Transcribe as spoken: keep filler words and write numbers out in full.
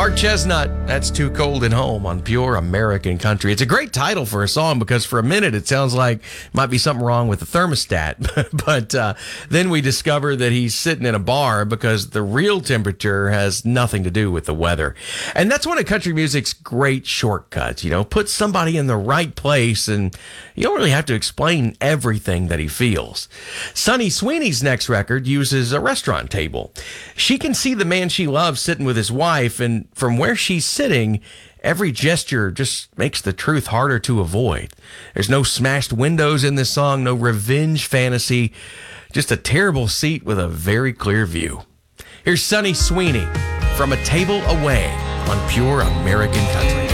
Mark Chestnut, That's Too Cold at Home on Pure American Country. It's a great title for a song because for a minute it sounds like might be something wrong with the thermostat. but uh, then we discover that he's sitting in a bar because the real temperature has nothing to do with the weather. And that's one of country music's great shortcuts, you know, put somebody in the right place and you don't really have to explain everything that he feels. Sonny Sweeney's next record uses a restaurant table. She can see the man she loves sitting with his wife, and from where she's sitting, every gesture just makes the truth harder to avoid. There's no smashed windows in this song, no revenge fantasy, just a terrible seat with a very clear view. Here's Sonny Sweeney, From a Table Away on Pure American Country.